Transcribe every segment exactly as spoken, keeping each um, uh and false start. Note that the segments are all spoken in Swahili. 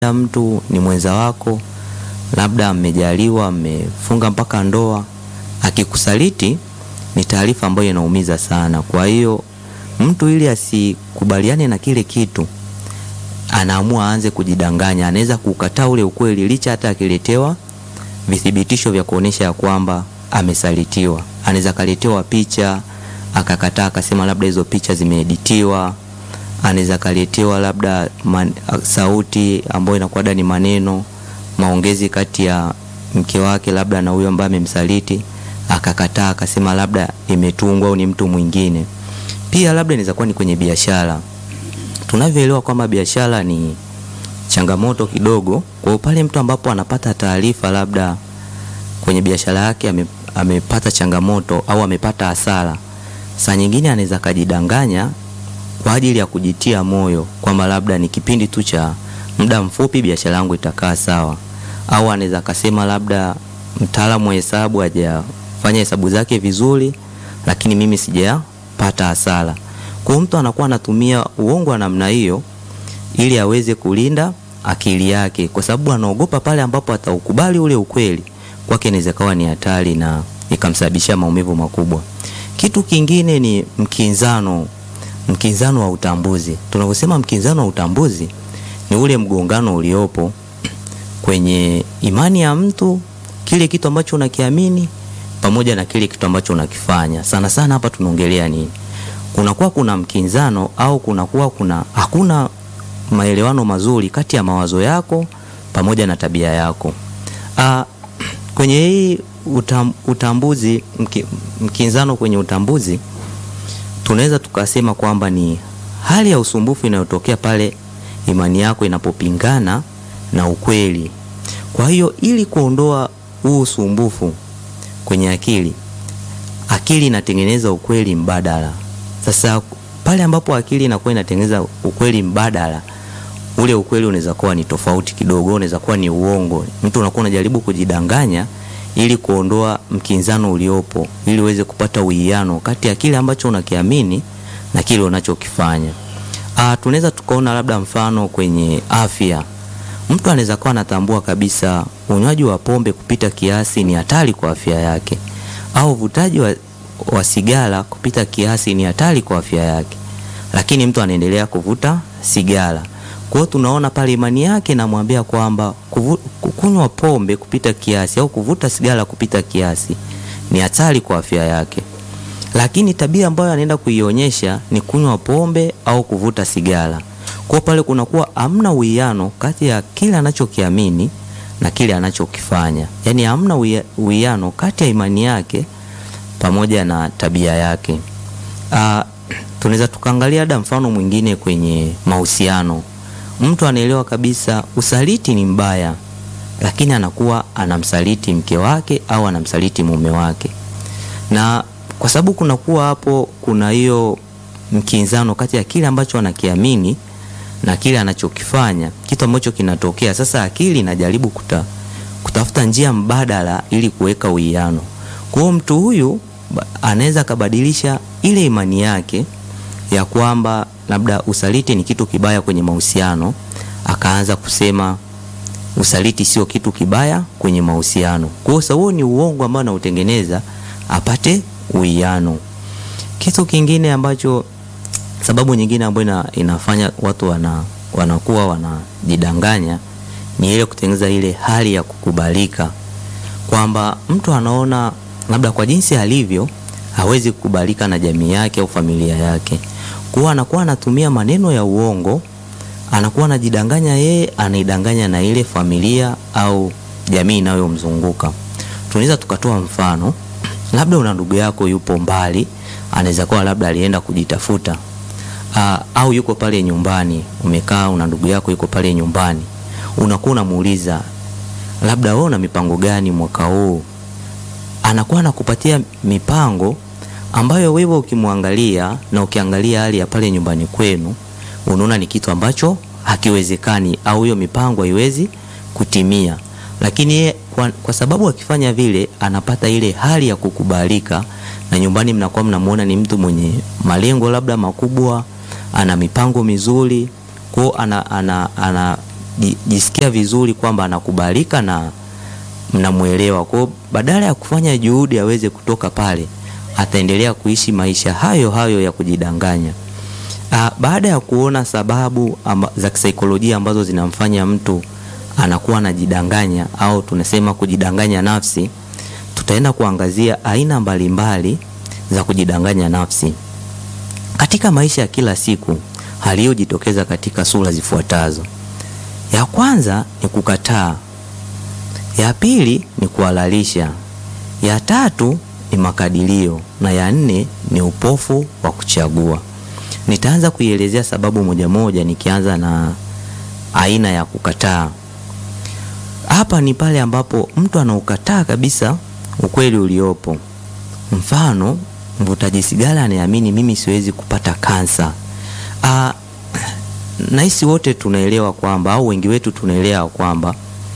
mtu ni mwenza wako, labda mmejaliwa, mmefunga mpaka ndoa, akikusaliti ni taarifa ambayo inaumiza sana. Kwa hiyo mtu ili asikubaliane na kile kitu, anaamua aanze kujidanganya. Anaweza kukataa ule ukweli licha hata akiletewa vithibitisho vya kuonesha ya kwamba amesalitiwa. Anaweza kaletewa picha akakataa, akasema labda hizo picha zimeeditiwa. Anaweza kaletewa labda man, sauti ambayo inakuwa ni maneno maongezi kati ya mke wake labda na huyo ambaye amemsaliti, akakataa, akasema labda imetungwa au ni mtu mwingine. Pia labda inaweza kuwa ni kwenye biashara. Tunavyoelewa kwamba biashara ni changamoto kidogo. Kwa pale mtu ambapo anapata taarifa labda kwenye biashara yake ame, amepata changamoto au amepata hasara, saa nyingine anaweza kujidanganya kwa ajili ya kujitia moyo kwamba labda ni kipindi tu cha muda mfupi biashara yangu itakaa sawa. Au anaweza akasema labda mtaalamu wa hesabu hajafanya hesabu zake vizuri, lakini mimi sijapata hasara. Kwa mtu anakuwa anatumia uongo wa namna hiyo ili aweze kulinda akili yake, kwa sababu anaogopa pale ambapo ataukubali ule ukweli kwake inaweza kawa ni hatari na ikamsababishia maumivu makubwa. Kitu kingine ni mkinzano. Mkinzano wa utambuzi. Tunaposema mkinzano wa utambuzi ni ule mgongano uliopo kwenye imani ya mtu, kile kitu ambacho unakiamini pamoja na kile kitu ambacho unakifanya. Sana sana hapa tunaongelea nini? Kunakuwa kuna mkinzano au kunakuwa kuna hakuna maelewano mazuri kati ya mawazo yako pamoja na tabia yako. Ah, kwenye hii utam, utambuzi mki, mkinzano kwenye utambuzi tunaweza tukasema kwamba ni hali ya usumbufu inayotokea pale imani yako inapopingana na ukweli. Kwa hiyo ili kuondoa huu usumbufu kwenye akili, akili inatengeneza ukweli mbadala. Sasa pale ambapo akili inakuwa inatengeneza ukweli mbadala, ule ukweli unaweza kuwa ni tofauti kidogo, unaweza kuwa ni uongo. Mtu unakuwa unajaribu kujidanganya ili kuondoa mkinzano uliopo, ili uweze kupata uwiano kati ya kile ambacho unakiamini na kile unachokifanya. Ah, tunaweza tukaona labda mfano kwenye afya. Mtu anaweza kuwa anatambua kabisa unywaji wa pombe kupita kiasi ni hatari kwa afya yake, au uvutaji wa, wa sigara kupita kiasi ni hatari kwa afya yake, lakini mtu anaendelea kuvuta sigara. Kwa hiyo tunaona pale imani yake inamwambia kwamba kunywa pombe kupita kiasi au kuvuta sigara kupita kiasi ni hatari kwa afya yake, lakini tabia ambayo anaenda kuionyesha ni kunywa pombe au kuvuta sigara. Kwa pale kunakuwa hamna uwiano kati ya kile anachokiamini na kile anachokifanya. Yaani hamna uwiano kati ya imani yake pamoja na tabia yake. Ah, tunaweza tukaangalia hata mfano mwingine kwenye mahusiano. Mtu anaelewa kabisa usaliti ni mbaya, lakini anakuwa anamsaliti mke wake au anamsaliti mume wake. Na kwa sababu kunakuwa hapo kuna hiyo mkinzano kati ya kile ambacho anakiamini na kile anachokifanya, kitu ambacho kinatokea. Sasa akili inajaribu kuta, kutafuta njia mbadala ili kuweka uwiano. Kwa hiyo mtu huyu anaweza kabadilisha ile imani yake ya kwamba labda usaliti ni kitu kibaya kwenye mahusiano, akaanza kusema usaliti sio kitu kibaya kwenye mahusiano. Kwa hiyo huo ni uongo ambao anautengeneza apate uwiano. Kitu kingine ambacho, sababu nyingine ambayo ina, inafanya watu wana wanakuwa wanajidanganya ni ile kutengeneza ile hali ya kukubalika, kwamba mtu anaona labda kwa jinsi alivyo hawezi kukubalika na jamii yake au familia yake. Kwa anakuwa anatumia maneno ya uongo, anakuwa anajidanganya yeye, anaidanganya na ile familia au jamii inayomzunguka. Tunaweza tukatoa mfano, labda una ndugu yako yupo mbali, anaweza kuwa labda alienda kujitafuta. Uh, au yuko pale nyumbani, umekaa una ndugu yako yuko pale nyumbani. Unakuwa unamuuliza labda wewe una mipango gani mwaka huu? Anakuwa anakupatia mipango ambayo wewe ukimwangalia na ukiangalia hali ya pale nyumbani kwenu, unaona ni kitu ambacho hakiwezekani au hiyo mipango haiwezi kutimia. Lakini kwa, kwa sababu akifanya vile anapata ile hali ya kukubalika, na nyumbani mnakuwa mnamuona ni mtu mwenye malengo labda makubwa, ana mipango mizuri, kwa ana ana anajisikia vizuri kwamba anakubalika na mnamuelewa. Kwa badala ya kufanya juhudi aweze kutoka pale, ataendelea kuishi maisha hayo hayo ya kujidanganya. Aa, baada ya kuona sababu amba, za kisaikolojia ambazo zinamfanya mtu anakuwa anajidanganya au tunasema kujidanganya nafsi, tutaenda kuangazia aina mbalimbali za kujidanganya nafsi. Katika maisha ya kila siku, hali hiyo jitokeza katika sura zifuatazo. Ya kwanza ni kukataa. Ya pili ni kuhalalisha. Ya tatu ni makadirio, na ya nne ni upofu wa kuchagua. Nitaanza kuielezea sababu moja moja, nikianza na aina ya kukataa. Hapa ni pale ambapo mtu anaukataa kabisa ukweli uliopo. Mfano, mvutaji sigara anaamini mimi siwezi kupata kansa. Ah, nahisi wote tunaelewa kwamba au wengi wetu tunaelewa kwamba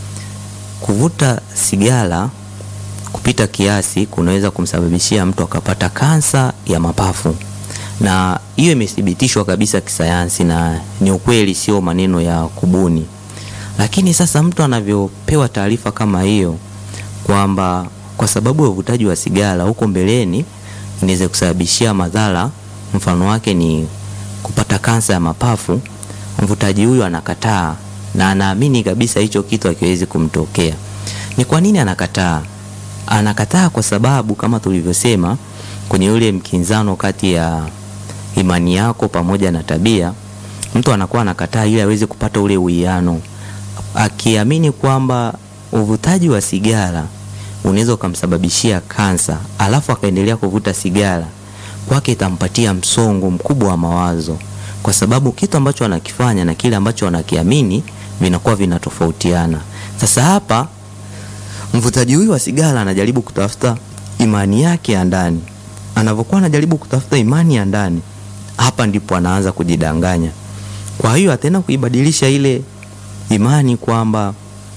kuvuta sigara kupita kiasi kunaweza kumsababishia mtu akapata kansa ya mapafu. Na hiyo imethibitishwa kabisa kisayansi na ni ukweli, sio maneno ya kubuni. Lakini sasa mtu anavyopewa taarifa kama hiyo kwamba kwa sababu ya uvutaji wa sigara huko mbeleni inaweza kusababishia madhara, mfano wake ni kupata kansa ya mapafu, mvutaji huyu anakataa na anaamini kabisa hicho kitu hakiwezi kumtokea. Ni kwa nini anakataa? Anakataa kwa sababu kama tulivyosema kwenye ule mkinzano kati ya imani yako pamoja na tabia, mtu anakuwa anakataa ili aweze kupata ule uwiano, akiamini kwamba uvutaji wa sigara unaweza kumsababishia kansa, alafu akaendelea kuvuta sigara, kwake itampatia msongo mkubwa wa mawazo, kwa sababu kitu ambacho anakifanya na kile ambacho anakiamini vinakuwa vinatofautiana. Sasa hapa mvutaji huyu wa sigara anajaribu kutafuta imani yake ya ndani. Anapokuwa anajaribu kutafuta imani ya ndani, hapa ndipo anaanza kujidanganya. Kwa hiyo ataenda kuibadilisha ile imani kwamba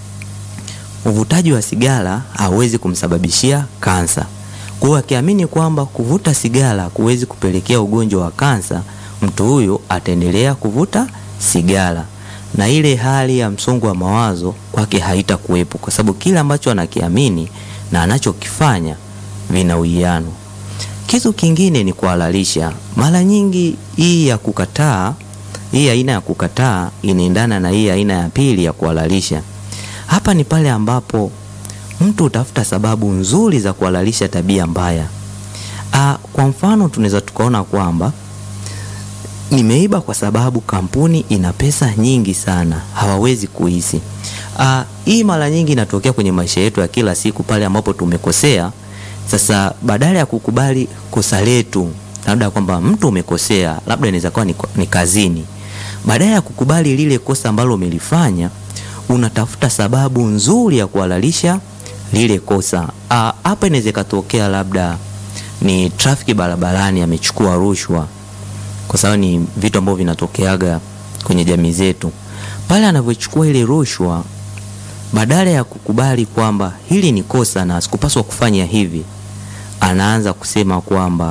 uvutaji wa sigara hauwezi kumsababishia kansa. Kwa hiyo akiamini kwamba kuvuta sigara kuwezi kupelekea ugonjwa wa kansa, mtu huyo ataendelea kuvuta sigara. Na ile hali ya msongo wa mawazo kwake haitakuwepo, kwa sababu kile ambacho anakiamini na anachokifanya vina uwiano. Kitu kingine ni kuhalalisha. Mara nyingi hii ya kukataa, hii aina ya kukataa inaendana na hii aina ya pili ya kuhalalisha. Hapa ni pale ambapo mtu utafuta sababu nzuri za kuhalalisha tabia mbaya. Ah, kwa mfano tunaweza tukaona kwamba nimeiba kwa sababu kampuni ina pesa nyingi sana, hawawezi kuizi. Ah, hii mara nyingi inatokea kwenye maisha yetu ya kila siku pale ambapo tumekosea. Sasa badala ya kukubali kosa letu, labda kwamba mtu umekosea, labda inaweza kuwa ni, ni kazini. Badala ya kukubali lile kosa ambalo umelifanya, unatafuta sababu nzuri ya kuhalalisha lile kosa. Ah, hapa inaweza katokea labda ni trafiki barabarani amechukua rushwa, kwa sababu ni vitu ambavyo vinatokeaga kwenye jamii zetu. Pale anavyochukua ile rushwa, badala ya kukubali kwamba hili ni kosa na sikupaswa kufanya hivi, anaanza kusema kwamba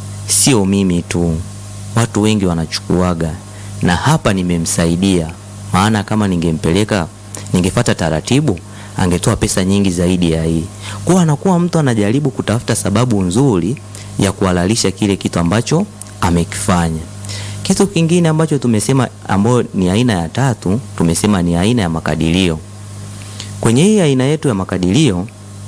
sio mimi tu, watu wengi wanachukuaga na hapa nimemsaidia, maana kama ningempeleka ningefuata taratibu angetoa pesa nyingi zaidi ya hii. Kwa anakuwa mtu anajaribu kutafuta sababu nzuri ya kuhalalisha kile kitu ambacho amekifanya. Kitu kingine ambacho tumesema ambayo ni aina ya tatu, tumesema ni aina ya makadirio. Kwenye hii aina yetu ya makadirio,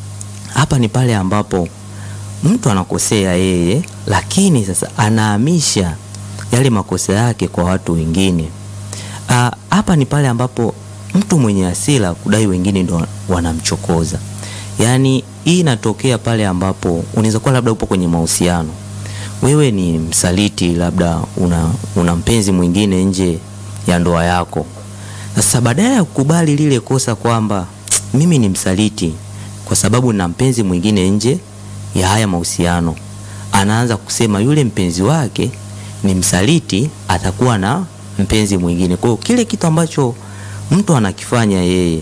hapa ni pale ambapo mtu anakosea yeye, lakini sasa anahamisha yale makosa yake kwa watu wengine. Ah, hapa ni pale ambapo mtu mwenye hasira kudai wengine ndo wanamchokoza. Yaani hii inatokea pale ambapo unaweza kuwa labda upo kwenye mahusiano. Wewe ni msaliti, labda una, una mpenzi mwingine nje ya ndoa yako. Sasa badala ya kukubali lile kosa kwamba mimi ni msaliti kwa sababu na mpenzi mwingine nje ya haya mahusiano, anaanza kusema yule mpenzi wake ni msaliti, atakuwa na mpenzi mwingine. Kwa hiyo kile kitu ambacho mtu anakifanya yeye,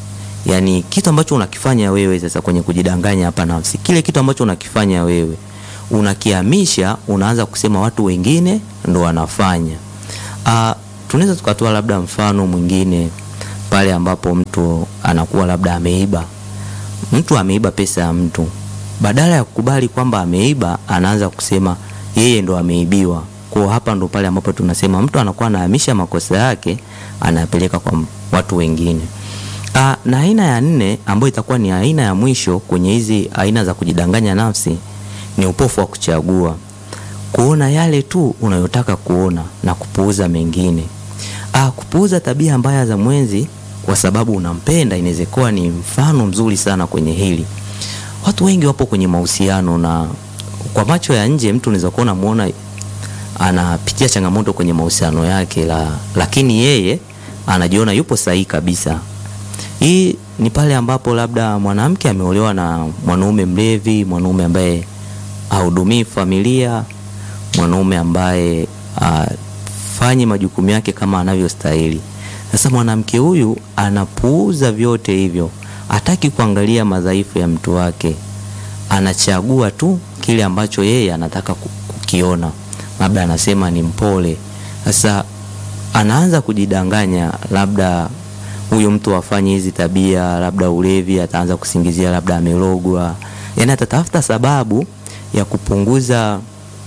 yani kitu ambacho unakifanya wewe sasa kwenye kujidanganya hapa nafsi, kile kitu ambacho unakifanya wewe unakihamisha, unaanza kusema watu wengine ndo wanafanya. Ah, tunaweza tukatoa labda mfano mwingine pale ambapo mtu anakuwa labda ameiba. Mtu ameiba pesa ya mtu, badala ya kukubali kwamba ameiba, anaanza kusema yeye ndo ameibiwa. Kwa hapa ndo pale ambapo tunasema mtu anakuwa anahamisha makosa yake anapeleka kwa watu wengine. Aa, na aina ya nne ambayo itakuwa ni aina ya mwisho kwenye hizi aina za kujidanganya nafsi ni upofu wa kuchagua. Kuona yale tu unayotaka kuona na kupuuza mengine. Ah, kupuuza tabia mbaya za mwenzi kwa sababu unampenda inaweza kuwa ni mfano mzuri sana kwenye hili. Watu wengi wapo kwenye mahusiano na kwa macho ya nje mtu unaweza kuona muona anapitia changamoto kwenye mahusiano yake la, lakini yeye anajiona yupo sahihi kabisa. Hii ni pale ambapo labda mwanamke ameolewa na mwanaume mlevi, mwanaume ambaye hahudumii familia, mwanaume ambaye afanyi majukumu yake kama anavyostahili. Sasa mwanamke huyu anapuuza vyote hivyo, hataki kuangalia madhaifu ya mtu wake, anachagua tu kile ambacho yeye anataka kukiona. Labda anasema ni mpole. Sasa anaanza kujidanganya, labda huyo mtu afanye hizi tabia, labda ulevi, ataanza kusingizia labda amerogwa. Yaani atatafuta sababu ya kupunguza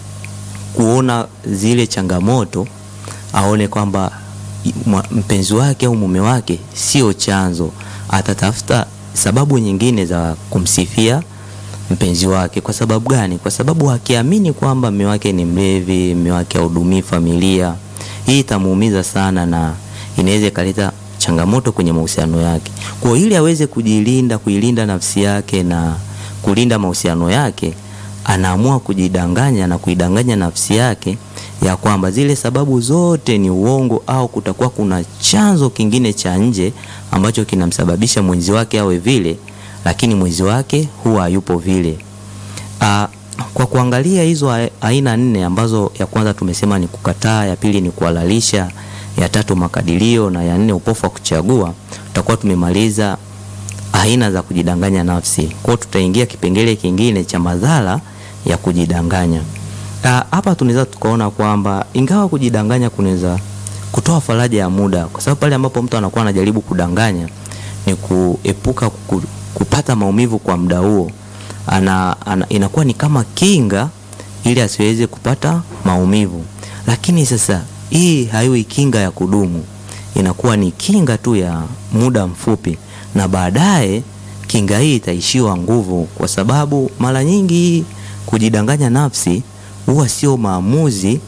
kuona zile changamoto, aone kwamba mpenzi wake au mume wake sio chanzo. Atatafuta sababu nyingine za kumsifia mpenzi wake. Kwa sababu gani? Kwa sababu akiamini kwamba mume wake ni mlevi, mume wake hahudumii familia, hii itamuumiza sana na inaweza kaleta changamoto kwenye mahusiano yake. Kwa ili aweze kujilinda, kuilinda nafsi yake na kulinda mahusiano yake, anaamua kujidanganya na kuidanganya nafsi yake ya kwamba zile sababu zote ni uongo, au kutakuwa kuna chanzo kingine cha nje ambacho kinamsababisha mwenzi wake awe vile, lakini mwenzi wake huwa hayupo vile. Aa, kwa kuangalia hizo aina nne ambazo ya kwanza tumesema ni kukataa, ya pili ni kuhalalisha, ya tatu makadirio, na ya nne upofu wa kuchagua, tutakuwa tumemaliza aina za kujidanganya nafsi. Kwa hiyo tutaingia kipengele kingine cha madhara ya kujidanganya. Hapa tunaweza tukaona kwamba ingawa kujidanganya kunaweza kutoa faraja ya muda, kwa sababu pale ambapo mtu anakuwa anajaribu kudanganya ni kuepuka kupata maumivu kwa muda huo, ana, ana inakuwa ni kama kinga ili asiweze kupata maumivu. Lakini sasa hii haiwi kinga ya kudumu, inakuwa ni kinga tu ya muda mfupi, na baadaye kinga hii itaishiwa nguvu, kwa sababu mara nyingi kujidanganya nafsi huwa sio maamuzi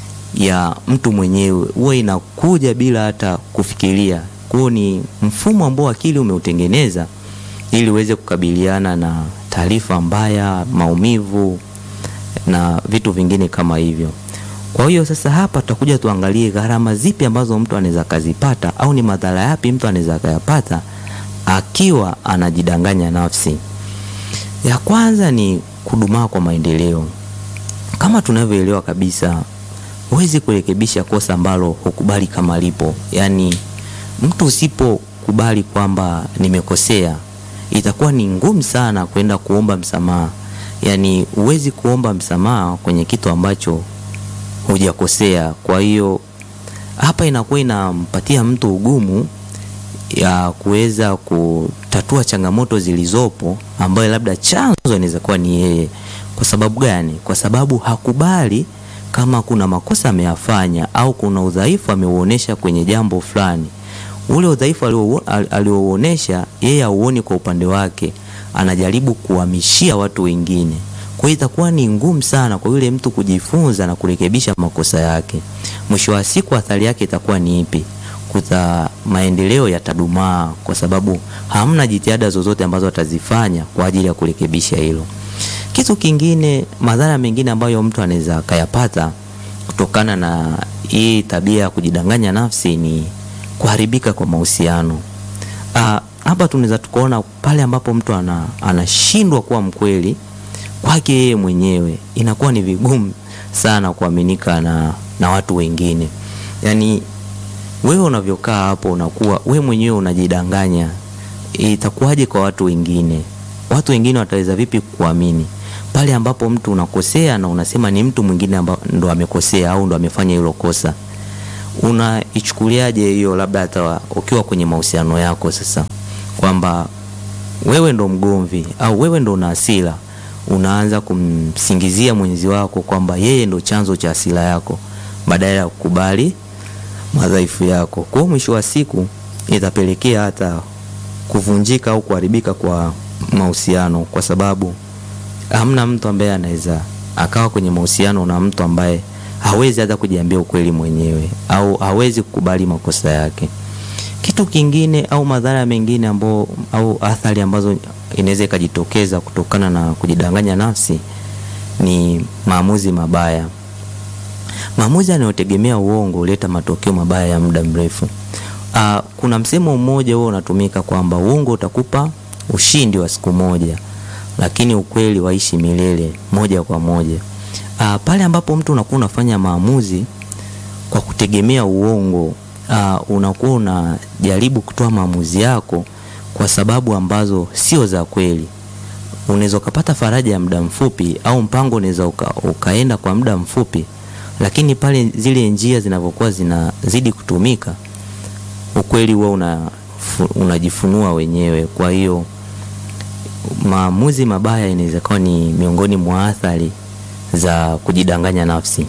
ya mtu mwenyewe, huwa inakuja bila hata kufikiria. Kwa ni mfumo ambao akili umeutengeneza ili uweze kukabiliana na taarifa mbaya, maumivu na vitu vingine kama hivyo. Kwa hiyo sasa hapa tutakuja tuangalie gharama zipi ambazo mtu anaweza kazipata, au ni madhara yapi mtu anaweza kuyapata akiwa anajidanganya nafsi. Ya kwanza ni kudumaa kwa maendeleo. Kama tunavyoelewa kabisa, huwezi kurekebisha kosa ambalo hukubali kama lipo. Yaani mtu usipokubali kwamba nimekosea, itakuwa ni ngumu sana kwenda kuomba msamaha. Yaani huwezi kuomba msamaha kwenye kitu ambacho hujakosea. Kwa hiyo hapa inakuwa inampatia mtu ugumu ya kuweza kutatua changamoto zilizopo, ambayo labda chanzo inaweza kuwa ni yeye. Kwa sababu gani? Kwa sababu hakubali kama kuna makosa ameyafanya au kuna udhaifu ameuonesha kwenye jambo fulani. Ule udhaifu aliouonesha yeye hauoni kwa upande wake, anajaribu kuhamishia watu wengine. Kwa hiyo itakuwa ni ngumu sana kwa yule mtu kujifunza na kurekebisha makosa yake. Mwisho wa siku athari yake itakuwa ni ipi? Kuta maendeleo yatadumaa, kwa sababu hamna jitihada zozote ambazo atazifanya kwa ajili ya kurekebisha hilo. Kitu kingine, madhara mengine ambayo mtu anaweza kayapata kutokana na hii tabia ya kujidanganya nafsi ni kuharibika kwa mahusiano. Ah, hapa tunaweza tukaona pale ambapo mtu ana anashindwa kuwa mkweli kwake yeye mwenyewe, inakuwa ni vigumu sana kuaminika na na watu wengine. Yaani wewe unavyokaa hapo unakuwa wewe mwenyewe unajidanganya, itakuwaje kwa watu wengine? Watu wengine wataweza vipi kuamini pale ambapo mtu unakosea na unasema ni mtu mwingine ndo amekosea au ndo amefanya hilo kosa? Una ukichukuliaje hiyo, labda hata ukiwa kwenye mahusiano yako sasa, kwamba wewe ndo mgomvi au wewe ndo una hasira, unaanza kumsingizia mwenzi wako kwamba yeye ndo chanzo cha hasira yako badala ya kukubali madhaifu yako. Kwa mwisho wa siku itapelekea hata kuvunjika au kuharibika kwa mahusiano, kwa sababu hamna mtu ambaye anaweza akawa kwenye mahusiano na mtu ambaye hawezi hata kujiambia ukweli mwenyewe au hawezi kukubali makosa yake. Kitu kingine au madhara mengine ambao au athari ambazo inaweza ikajitokeza kutokana na kujidanganya nafsi ni maamuzi mabaya. Maamuzi yanayotegemea uongo huleta matokeo mabaya ya muda mrefu. Uh, kuna msemo mmoja huo unatumika kwamba uongo utakupa ushindi wa siku moja, lakini ukweli waishi milele moja kwa moja. Uh, pale ambapo mtu unakuwa unafanya maamuzi kwa kutegemea uongo, uh, unakuwa unajaribu kutoa maamuzi yako kwa sababu ambazo sio za kweli. Unaweza kupata faraja ya muda mfupi au mpango unaweza uka, ukaenda kwa muda mfupi, lakini pale zile njia zinavyokuwa zinazidi kutumika, ukweli huwa una unajifunua wenyewe. Kwa hiyo maamuzi mabaya inaweza kuwa ni miongoni mwa athari za kujidanganya nafsi.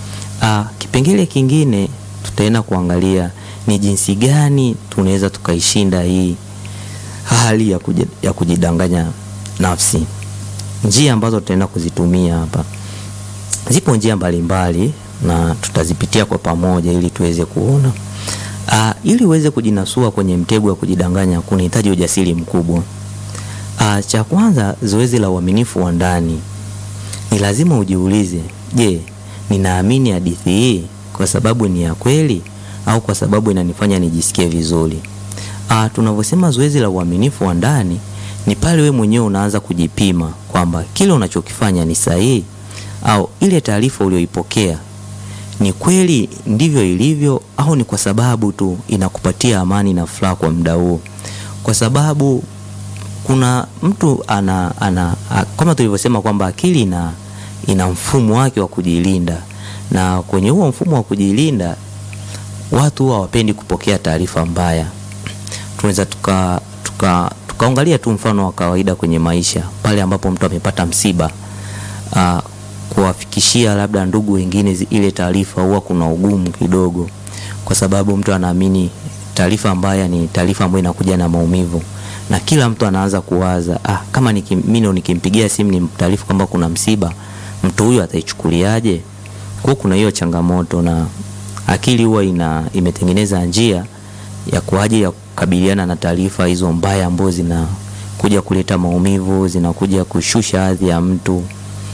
Ah, kipengele kingine tutaenda kuangalia ni jinsi gani tunaweza tukaishinda hii hali ya, kuj, ya kujidanganya nafsi. Njia ambazo tutaenda kuzitumia hapa, zipo njia mbalimbali na tutazipitia kwa pamoja ili tuweze kuona. Ah, ili uweze kujinasua kwenye mtego wa kujidanganya kunahitaji ujasiri mkubwa. Ah, cha kwanza, zoezi la uaminifu wa ndani. Ni lazima ujiulize, je, ninaamini hadithi hii kwa sababu ni ya kweli au kwa sababu inanifanya nijisikie vizuri? Ah, tunavyosema zoezi la uaminifu wa ndani ni pale wewe mwenyewe unaanza kujipima kwamba kile unachokifanya ni sahihi au ile taarifa uliyoipokea ni kweli ndivyo ilivyo, au ni kwa sababu tu inakupatia amani na furaha kwa muda huo. Kwa sababu kuna mtu ana, ana kama tulivyosema kwamba akili ina ina mfumo wake wa kujilinda, na kwenye huo mfumo wa kujilinda watu hawapendi kupokea taarifa mbaya. Tunaweza tuka tuka tukaangalia tu mfano wa kawaida kwenye maisha, pale ambapo mtu amepata msiba, uh, kuwafikishia labda ndugu wengine ile taarifa huwa kuna ugumu kidogo, kwa sababu mtu anaamini taarifa mbaya ni taarifa ambayo inakuja na maumivu, na kila mtu anaanza kuwaza, ah, kama mimi nikimpigia simu ni taarifa kwamba kuna msiba, mtu huyo ataichukuliaje? Kwa kuna hiyo changamoto, na akili huwa ina imetengeneza njia ya kwa ajili ya kukabiliana na taarifa hizo mbaya ambazo zinakuja kuleta maumivu, zinakuja kushusha hadhi ya mtu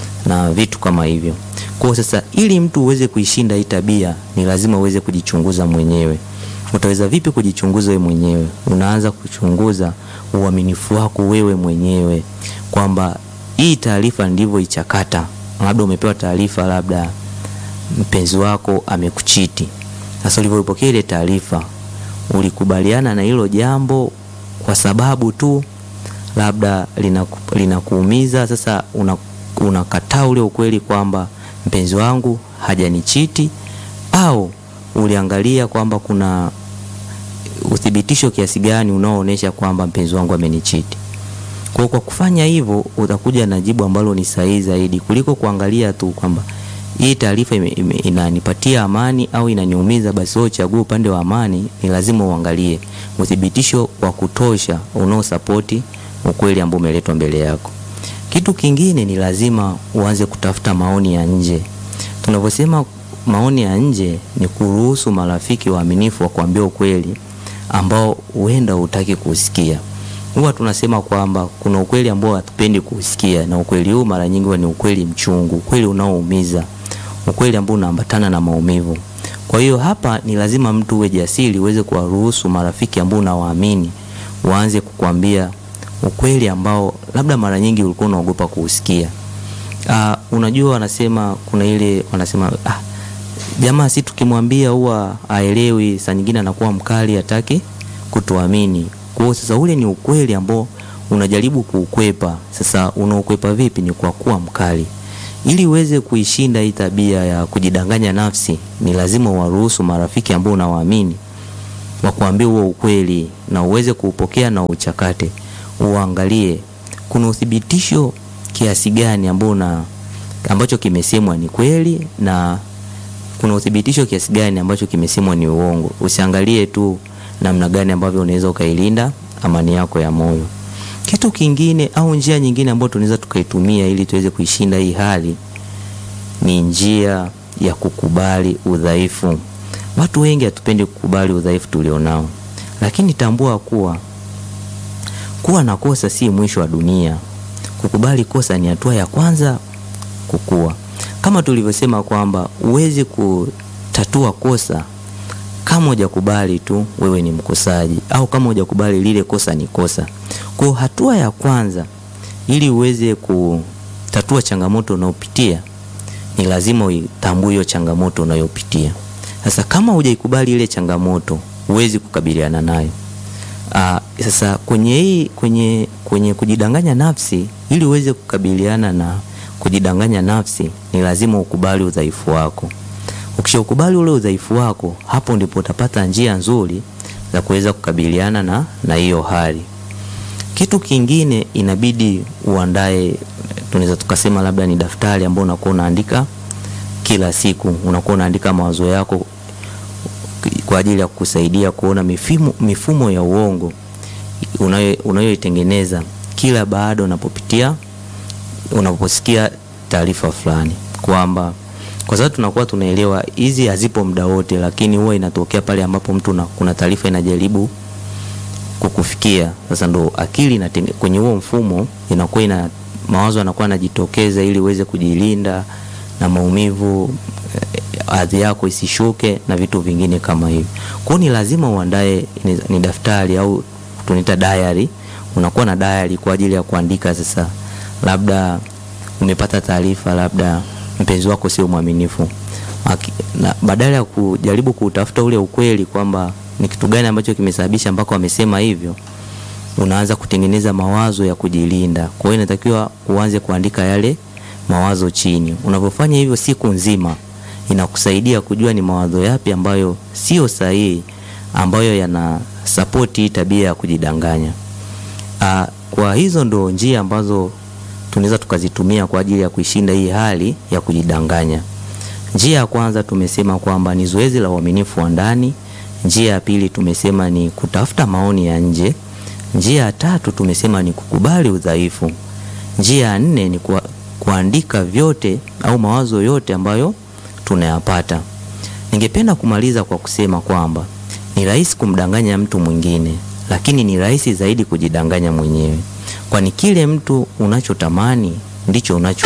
na vitu kama hivyo. Kwa sasa ili mtu uweze kuishinda hii tabia, ni lazima uweze kujichunguza mwenyewe. Utaweza vipi kujichunguza wewe mwenyewe? Unaanza kuchunguza uaminifu wako wewe mwenyewe, kwamba hii taarifa ndivyo ichakata. Labda umepewa taarifa labda mpenzi wako amekuchiti. Sasa ulipopokea ile taarifa, ulikubaliana na hilo jambo kwa sababu tu labda linakuumiza, lina sasa una unakataa ule ukweli kwamba mpenzi wangu hajanichiti, au uliangalia kwamba kuna uthibitisho kiasi gani unaoonyesha kwamba mpenzi wangu amenichiti? Kwa kwa kufanya hivyo utakuja na jibu ambalo ni sahihi zaidi kuliko kuangalia tu kwamba hii taarifa inanipatia amani au inaniumiza. Basi wewe chagua upande wa amani. Ni lazima uangalie uthibitisho wa kutosha unaosapoti ukweli ambao umeletwa mbele yako. Kitu kingine ni lazima uanze kutafuta maoni ya nje. Tunavyosema maoni ya nje ni kuruhusu marafiki waaminifu wa kuambia ukweli ambao huenda hutaki kusikia. Huwa tunasema kwamba kuna ukweli ambao hatupendi kusikia, na ukweli huu mara nyingi ni ukweli mchungu, ukweli unaoumiza, ukweli ambao unaambatana na maumivu. Kwa hiyo hapa ni lazima mtu uwe jasiri uweze kuwaruhusu marafiki ambao unawaamini waanze kukuambia ukweli ambao labda mara nyingi ulikuwa unaogopa kuusikia. Ah, unajua wanasema kuna ile wanasema ah, jamaa si tukimwambia huwa haelewi, saa nyingine anakuwa mkali, hataki kutuamini. Kwa hiyo sasa ule ni ukweli ambao unajaribu kuukwepa. Sasa unaukwepa vipi? Ni kwa kuwa mkali. Ili uweze kuishinda hii tabia ya kujidanganya nafsi, ni lazima uwaruhusu marafiki ambao unawaamini wakuambie huo ukweli na uweze kuupokea na uchakate. Uangalie kuna uthibitisho kiasi gani ambao na ambacho kimesemwa ni kweli na kuna uthibitisho kiasi gani ambacho kimesemwa ni uongo. Usiangalie tu namna gani ambavyo unaweza ukailinda amani yako ya moyo. Kitu kingine au njia nyingine ambayo tunaweza tukaitumia ili tuweze kuishinda hii hali ni njia ya kukubali udhaifu. Watu wengi hatupendi kukubali udhaifu tulionao. Lakini tambua kuwa kuwa na kosa si mwisho wa dunia. Kukubali kosa ni hatua ya kwanza kukua. Kama tulivyosema kwamba uwezi kutatua kosa kama hujakubali tu wewe ni mkosaji, au kama hujakubali lile kosa ni kosa. Kwa hatua ya kwanza ili uweze kutatua changamoto unayopitia ni lazima uitambue hiyo changamoto unayopitia. Sasa kama hujaikubali ile changamoto, huwezi kukabiliana nayo. Ah, sasa kwenye hii kwenye kwenye kujidanganya nafsi, ili uweze kukabiliana na kujidanganya nafsi, ni lazima ukubali udhaifu wako. Ukishakubali ule udhaifu wako, hapo ndipo utapata njia nzuri za kuweza kukabiliana na na hiyo hali. Kitu kingine inabidi uandae, tunaweza tukasema labda ni daftari ambao unakuwa unaandika kila siku, unakuwa unaandika mawazo yako kwa ajili ya kukusaidia kuona mifumo mifumo ya uongo unayo unayoitengeneza kila baada unapopitia unaposikia taarifa fulani, kwamba kwa sababu tunakuwa tunaelewa hizi hazipo muda wote, lakini huwa inatokea pale ambapo mtu na, kuna taarifa inajaribu kukufikia. Sasa ndo akili na kwenye huo mfumo inakuwa ina mawazo yanakuwa yanajitokeza ili uweze kujilinda na maumivu, hadhi yako isishuke na vitu vingine kama hivyo. Kwa hiyo ni lazima uandae ni, ni daftari au tunaita diary. Unakuwa na diary kwa ajili ya kuandika. Sasa labda umepata taarifa labda mpenzi wako sio mwaminifu, na badala ya kujaribu kutafuta ule ukweli kwamba ni kitu gani ambacho kimesababisha mpaka wamesema hivyo, unaanza kutengeneza mawazo ya kujilinda. Kwa hiyo inatakiwa uanze kuandika yale mawazo chini. Unapofanya hivyo siku nzima, inakusaidia kujua ni mawazo yapi ambayo sio sahihi, ambayo yana support hii tabia ya kujidanganya. Aa, kwa hizo ndo njia ambazo tunaweza tukazitumia kwa ajili ya kuishinda hii hali ya kujidanganya. Njia ya kwanza tumesema kwamba ni zoezi la uaminifu wa ndani. Njia ya pili tumesema ni kutafuta maoni ya nje. Njia ya tatu tumesema ni kukubali udhaifu. Njia ya nne ni ku, kuandika vyote au mawazo yote ambayo tunayapata. Ningependa kumaliza kwa kusema kwamba ni rahisi kumdanganya mtu mwingine, lakini ni rahisi zaidi kujidanganya mwenyewe. Kwani kile mtu unachotamani ndicho unacho.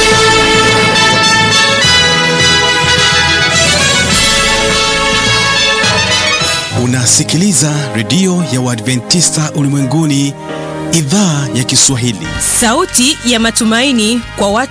Unasikiliza redio ya Waadventista Ulimwenguni, idhaa ya Kiswahili. Sauti ya matumaini kwa watu